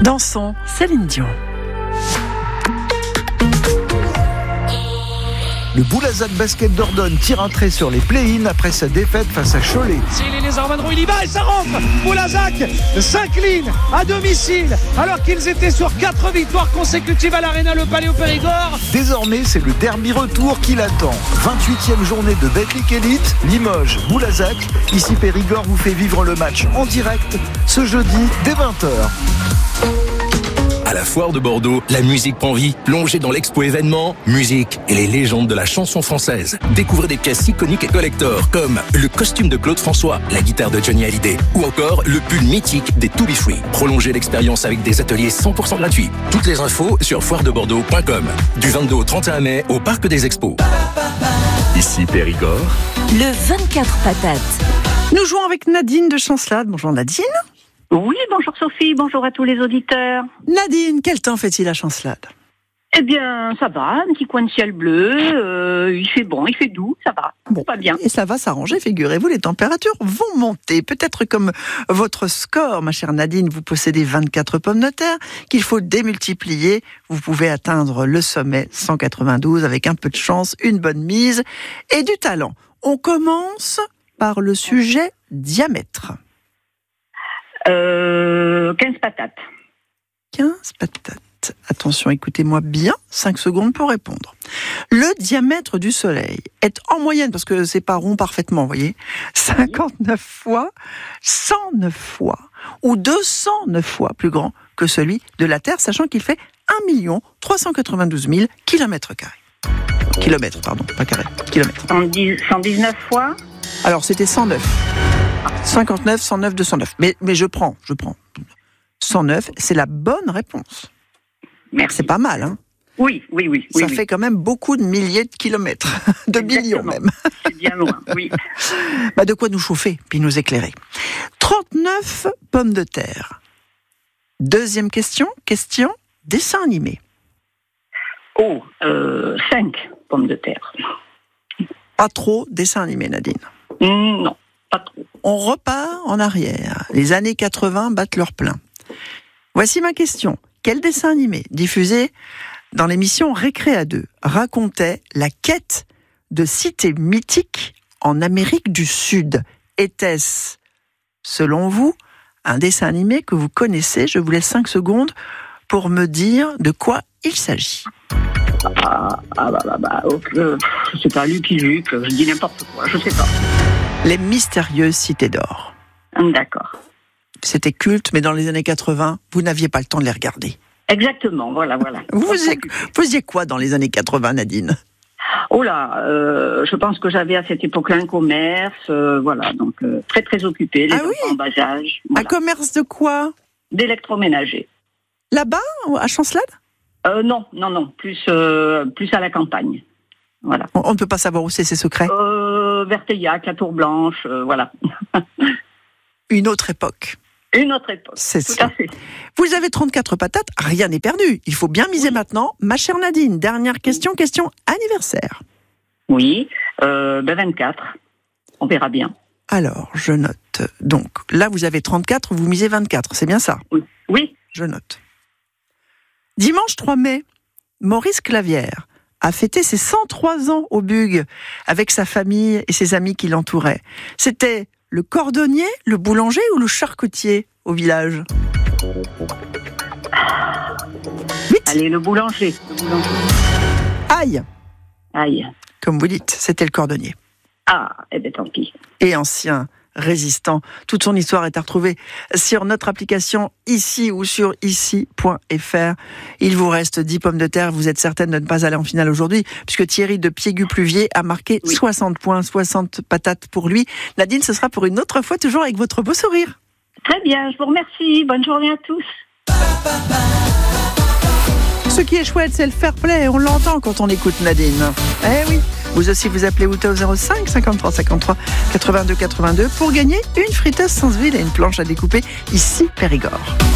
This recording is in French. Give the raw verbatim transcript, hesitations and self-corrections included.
Dansons, Céline Dion. Le Boulazac Basket Dordogne tire un trait sur les play-in après sa défaite face à Cholet. S'il est les Armandrons, il y va et ça rentre. Boulazac s'incline à domicile alors qu'ils étaient sur quatre victoires consécutives à l'Arena Le Palais au Périgord. Désormais, c'est le derby retour qui l'attend. vingt-huitième journée de Betclic Elite, Limoges, Boulazac. Ici Périgord vous fait vivre le match en direct ce jeudi dès vingt heures. À la Foire de Bordeaux, la musique prend vie. Plongez dans l'expo événement Musique et les légendes de la chanson française. Découvrez des pièces iconiques et collector comme le costume de Claude François, la guitare de Johnny Hallyday ou encore le pull mythique des To Be Free. Prolongez l'expérience avec des ateliers cent pour cent gratuits. Toutes les infos sur foire de bordeaux point com. Du vingt-deux au trente et un mai au Parc des Expos. Ici Périgord. Le vingt-quatre patates. Nous jouons avec Nadine de Chancelade. Bonjour Nadine. Oui, bonjour Sophie, bonjour à tous les auditeurs. Nadine, quel temps fait-il à Chancelade ? Eh bien, ça va, un petit coin de ciel bleu, euh, il fait bon, il fait doux, ça va, bon, pas bien. Et ça va s'arranger, figurez-vous, les températures vont monter. Peut-être comme votre score, ma chère Nadine, vous possédez vingt-quatre pommes de terre, qu'il faut démultiplier. Vous pouvez atteindre le sommet cent quatre-vingt-douze avec un peu de chance, une bonne mise et du talent. On commence par le sujet diamètre. Euh, quinze patates. quinze patates. Attention, écoutez-moi bien, cinq secondes pour répondre. Le diamètre du Soleil est en moyenne, parce que c'est pas rond parfaitement, vous voyez, cinquante-neuf fois, cent neuf fois ou deux cent neuf fois plus grand que celui de la Terre, sachant qu'il fait un million trois cent quatre-vingt-douze mille kilomètres carrés. Kilomètres, pardon, pas carrés, kilomètres. cent dix-neuf fois. Alors, c'était cent neuf. cinquante-neuf, cent neuf, deux cent neuf. Mais, mais je prends, je prends. cent neuf, c'est la bonne réponse. Merci. C'est pas mal, hein ? Oui, oui, oui. Ça oui, fait oui. quand même beaucoup de milliers de kilomètres, de millions même. C'est bien loin, oui. Bah de quoi nous chauffer, puis nous éclairer. trente-neuf pommes de terre. Deuxième question, question dessin animé. Oh, euh, cinq pommes de terre. Pas trop dessin animé, Nadine. Mmh, non, pas trop. On repart en arrière. Les années quatre-vingts battent leur plein. Voici ma question. Quel dessin animé, diffusé dans l'émission Récré à deux, racontait la quête de cités mythiques en Amérique du Sud ? Était-ce, selon vous, un dessin animé que vous connaissez ? Je vous laisse cinq secondes pour me dire de quoi il s'agit. Ah, ah bah, bah, bah, euh, je sais pas, Lucky Luke, je dis n'importe quoi, je sais pas. Les mystérieuses cités d'or. D'accord. C'était culte, mais dans les années quatre-vingts, vous n'aviez pas le temps de les regarder. Exactement, voilà, voilà. Vous faisiez, faisiez quoi dans les années quatre-vingts, Nadine ? Oh là, euh, je pense que j'avais à cette époque-là un commerce, euh, voilà, donc euh, très très occupé, les ah enfants oui en bas âge. Voilà. Un commerce de quoi ? D'électroménager. Là-bas, à Chancelade ? euh, Non, non, non, plus, euh, plus à la campagne. Voilà. On ne peut pas savoir où c'est, c'est secret. Euh, Verteillac, la Tour Blanche, euh, voilà. Une autre époque. Une autre époque, c'est tout ça. à fait. Vous avez trente-quatre patates, rien n'est perdu. Il faut bien miser oui. maintenant. Ma chère Nadine, dernière question, question anniversaire. Oui, euh, ben vingt-quatre, on verra bien. Alors, je note. Donc, là, vous avez trente-quatre, vous misez vingt-quatre, c'est bien ça ? Oui. Oui. Je note. Dimanche trois mai, Maurice Clavière a fêté ses cent trois ans au Bug avec sa famille et ses amis qui l'entouraient. C'était le cordonnier, le boulanger ou le charcutier au village ? Vite. Allez, le boulanger. Le boulanger. Aïe, Aïe. comme vous dites, c'était le cordonnier. Ah, eh bien tant pis. Et ancien résistant. Toute son histoire est à retrouver sur notre application ici ou sur ici point f r. Il vous reste dix pommes de terre. Vous êtes certaine de ne pas aller en finale aujourd'hui, puisque Thierry de Piégu-Pluvier a marqué oui. soixante points, soixante patates pour lui. Nadine, ce sera pour une autre fois, toujours avec votre beau sourire. Très bien, je vous remercie. Bonne journée à tous. Ce qui est chouette, c'est le fair play. On l'entend quand on écoute Nadine. Eh oui. Vous aussi, vous appelez Outa au zéro cinq cinquante-trois cinquante-trois quatre-vingt-deux quatre-vingt-deux pour gagner une friteuse sans huile et une planche à découper ici Périgord.